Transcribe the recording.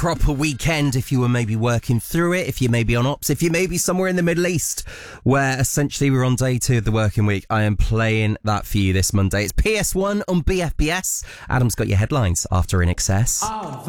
proper weekend if you were maybe working through it, if you may be on ops, if you may be somewhere in the Middle East where essentially we're on day 2 of the working week. I am playing that for you this Monday. It's PS1 on BFBS. Adam's got your headlines after In Excess.